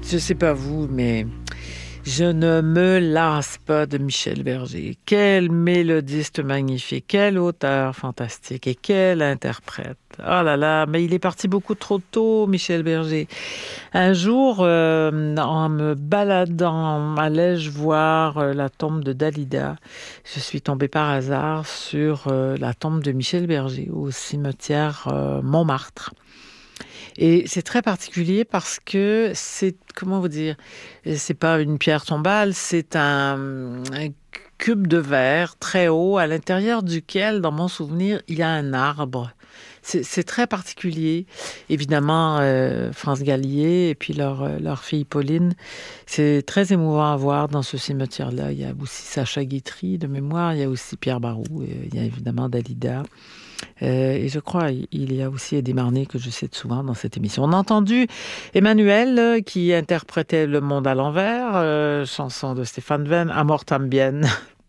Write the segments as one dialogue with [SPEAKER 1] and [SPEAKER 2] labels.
[SPEAKER 1] Je sais pas vous, mais je ne me lasse pas de Michel Berger. Quel mélodiste magnifique, quel auteur fantastique et quel interprète. Oh là là, mais il est parti beaucoup trop tôt, Michel Berger. Un jour, en me baladant, allais-je voir la tombe de Dalida. Je suis tombée par hasard sur la tombe de Michel Berger au cimetière Montmartre. Et c'est très particulier parce que c'est, comment vous dire, c'est pas une pierre tombale, c'est un cube de verre très haut à l'intérieur duquel, dans mon souvenir, il y a un arbre. C'est très particulier. Évidemment, France Gallier et puis leur fille Pauline, c'est très émouvant à voir dans ce cimetière-là. Il y a aussi Sacha Guitry de mémoire, il y a aussi Pierre Barou, il y a évidemment Dalida. Et je crois il y a aussi Eddie Marnay que je cite souvent dans cette émission. On a entendu Emmanuel qui interprétait Le Monde à l'envers, chanson de Stéphane Venn, Amor Tambien.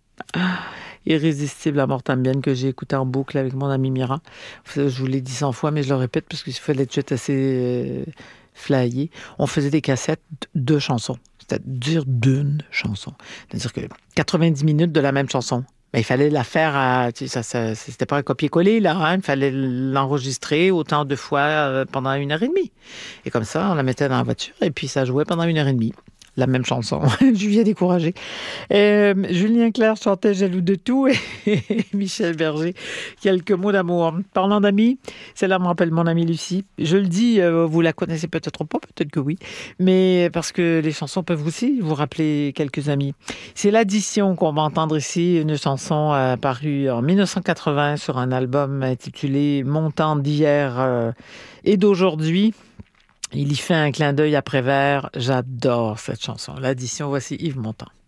[SPEAKER 1] Irrésistible Amor Tambien que j'ai écouté en boucle avec mon ami Mira. Je vous l'ai dit 100 fois, mais je le répète parce qu'il fallait être assez flyé. On faisait des cassettes de chansons, c'est-à-dire d'une chanson. C'est-à-dire que 90 minutes de la même chanson. Mais il fallait la faire à... c'était pas un copier-coller, là. Hein? Il fallait l'enregistrer autant de fois pendant 1h30. Et comme ça, on la mettait dans la voiture et puis ça jouait pendant 1h30. La même chanson. Julien découragé. Julien Clerc chantait Jaloux de tout et Michel Berger, quelques mots d'amour. Parlant d'amis, celle-là me rappelle mon amie Lucie. Je le dis, vous la connaissez peut-être pas, peut-être que oui, mais parce que les chansons peuvent aussi vous rappeler quelques amis. C'est l'addition qu'on va entendre ici, une chanson parue en 1980 sur un album intitulé Mon temps d'hier et d'aujourd'hui. Il y fait un clin d'œil à Prévert. J'adore cette chanson. L'addition, voici Yves Montand.